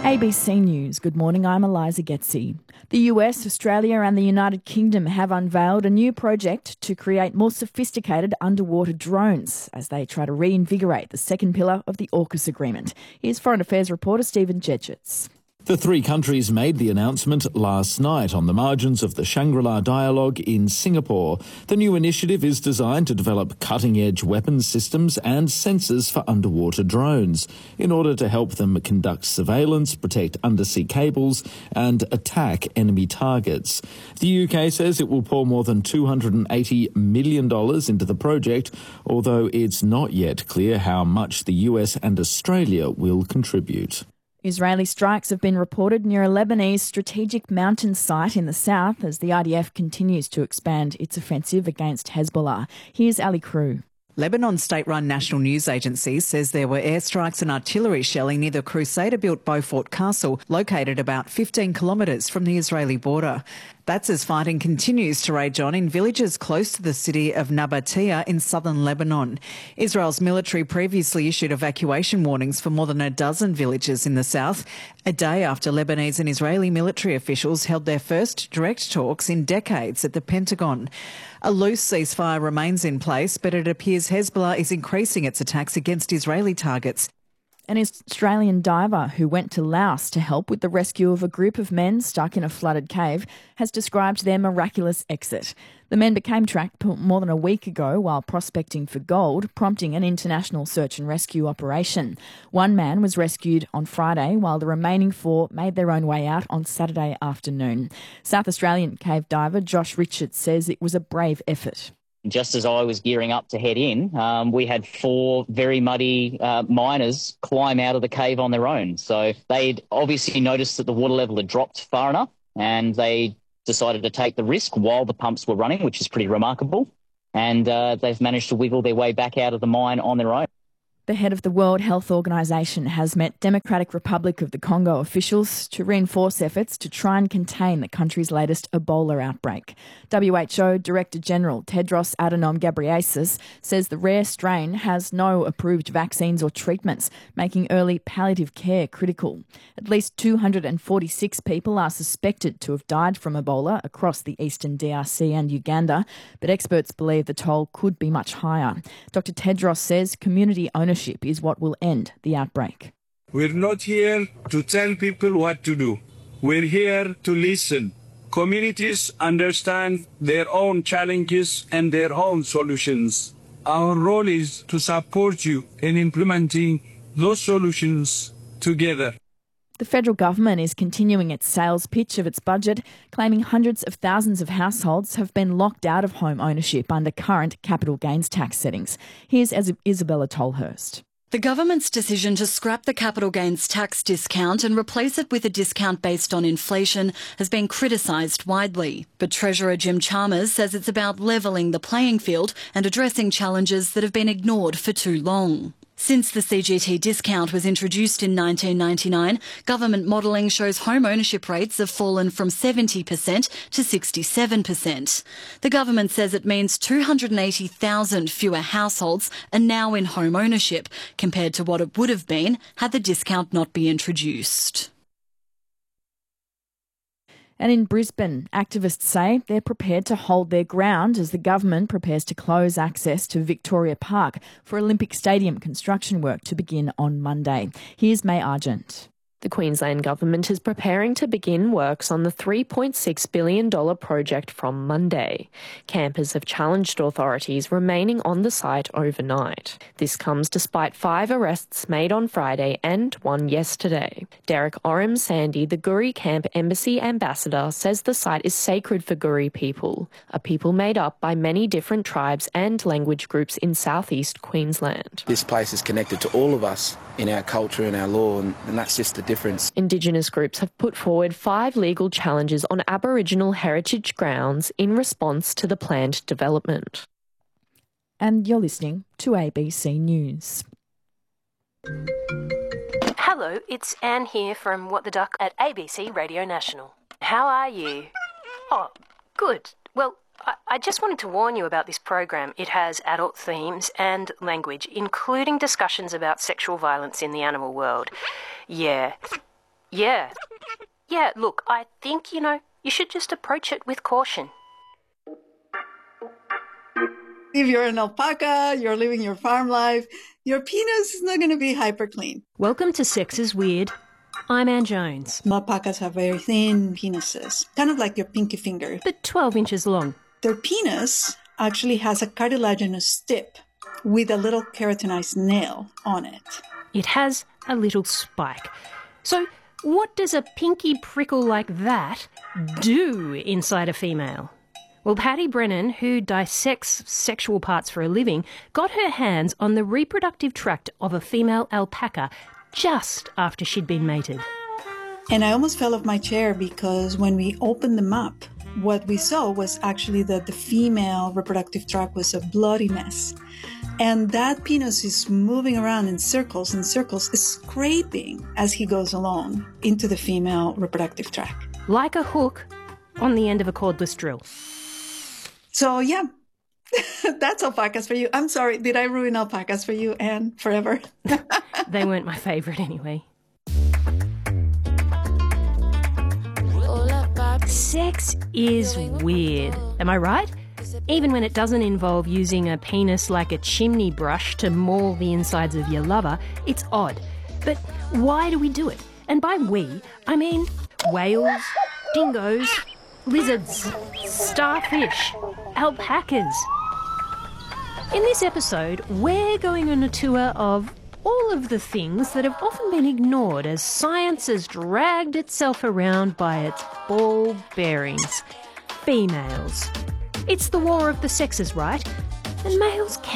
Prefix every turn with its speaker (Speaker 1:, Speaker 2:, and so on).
Speaker 1: ABC News. Good morning, I'm Eliza Getzi. The US, Australia and the United Kingdom have unveiled a new project to create more sophisticated underwater drones as they try to reinvigorate the second pillar of the AUKUS agreement. Here's Foreign Affairs reporter Stephen Jedgetts.
Speaker 2: The three countries made the announcement last night on the margins of the Shangri-La Dialogue in Singapore. The new initiative is designed to develop cutting-edge weapons systems and sensors for underwater drones in order to help them conduct surveillance, protect undersea cables and attack enemy targets. The UK says it will pour more than $280 million into the project, although it's not yet clear how much the US and Australia will contribute.
Speaker 1: Israeli strikes have been reported near a Lebanese strategic mountain site in the south as the IDF continues to expand its offensive against Hezbollah. Here's Ali Crew.
Speaker 3: Lebanon's state-run national news agency says there were airstrikes and artillery shelling near the Crusader-built Beaufort Castle, located about 15 kilometres from the Israeli border. That's as fighting continues to rage on in villages close to the city of Nabatea in southern Lebanon. Israel's military previously issued evacuation warnings for more than a dozen villages in the south, a day after Lebanese and Israeli military officials held their first direct talks in decades at the Pentagon. A loose ceasefire remains in place, but it appears Hezbollah is increasing its attacks against Israeli targets.
Speaker 1: An Australian diver who went to Laos to help with the rescue of a group of men stuck in a flooded cave has described their miraculous exit. The men became tracked more than a week ago while prospecting for gold, prompting an international search and rescue operation. One man was rescued on Friday, while the remaining four made their own way out on Saturday afternoon. South Australian cave diver Josh Richards says it was a brave effort.
Speaker 4: Just as I was gearing up to head in, we had four very muddy miners climb out of the cave on their own. So they'd obviously noticed that the water level had dropped far enough, and they decided to take the risk while the pumps were running, which is pretty remarkable. And they've managed to wiggle their way back out of the mine on their own.
Speaker 1: The head of the World Health Organization has met Democratic Republic of the Congo officials to reinforce efforts to try and contain the country's latest Ebola outbreak. WHO Director General Tedros Adhanom Ghebreyesus says the rare strain has no approved vaccines or treatments, making early palliative care critical. At least 246 people are suspected to have died from Ebola across the eastern DRC and Uganda, but experts believe the toll could be much higher. Dr. Tedros says community ownership is what will end the outbreak.
Speaker 5: We're not here to tell people what to do. We're here to listen. Communities understand their own challenges and their own solutions. Our role is to support you in implementing those solutions together.
Speaker 1: The federal government is continuing its sales pitch of its budget, claiming hundreds of thousands of households have been locked out of home ownership under current capital gains tax settings. Here's Isabella Tolhurst.
Speaker 6: The government's decision to scrap the capital gains tax discount and replace it with a discount based on inflation has been criticised widely. But Treasurer Jim Chalmers says it's about levelling the playing field and addressing challenges that have been ignored for too long. Since the CGT discount was introduced in 1999, government modelling shows home ownership rates have fallen from 70% to 67%. The government says it means 280,000 fewer households are now in home ownership compared to what it would have been had the discount not been introduced.
Speaker 1: And in Brisbane, activists say they're prepared to hold their ground as the government prepares to close access to Victoria Park for Olympic Stadium construction work to begin on Monday. Here's May Argent.
Speaker 7: The Queensland Government is preparing to begin works on the $3.6 billion project from Monday. Campers have challenged authorities remaining on the site overnight. This comes despite 5 arrests made on Friday and 1 yesterday. Derek Oram Sandy, the Guri Camp Embassy Ambassador, says the site is sacred for Guri people, a people made up by many different tribes and language groups in southeast Queensland.
Speaker 8: This place is connected to all of us in our culture and our law, and that's just the difference.
Speaker 7: Indigenous groups have put forward 5 legal challenges on Aboriginal heritage grounds in response to the planned development.
Speaker 1: And you're listening to ABC News.
Speaker 9: Hello, it's Anne here from What the Duck at ABC Radio National. How are you? Oh, good. Well, I just wanted to warn you about this program. It has adult themes and language, including discussions about sexual violence in the animal world. Yeah, Yeah. Yeah, look, I think, you should just approach it with caution.
Speaker 10: If you're an alpaca, you're living your farm life, your penis is not going to be hyper clean.
Speaker 11: Welcome to Sex is Weird. I'm Ann Jones.
Speaker 10: Alpacas have very thin penises, kind of like your pinky finger.
Speaker 11: But 12 inches long.
Speaker 10: Their penis actually has a cartilaginous tip with a little keratinized nail on it.
Speaker 11: It has a little spike. So what does a pinky prickle like that do inside a female? Well, Patty Brennan, who dissects sexual parts for a living, got her hands on the reproductive tract of a female alpaca just after she'd been mated.
Speaker 10: And I almost fell off my chair because when we opened them up, what we saw was actually that the female reproductive tract was a bloody mess. And that penis is moving around in circles and circles, scraping as he goes along into the female reproductive tract.
Speaker 11: Like a hook on the end of a cordless drill.
Speaker 10: So, yeah, that's alpacas for you. I'm sorry, did I ruin alpacas for you, Anne, forever?
Speaker 11: They weren't my favourite anyway. Sex is weird, am I right? Even when it doesn't involve using a penis like a chimney brush to maul the insides of your lover, it's odd. But why do we do it? And by we, I mean whales, dingoes, lizards, starfish, alpacas. In this episode, we're going on a tour of all of the things that have often been ignored as science has dragged itself around by its ball bearings. Females. It's the war of the sexes, right? And males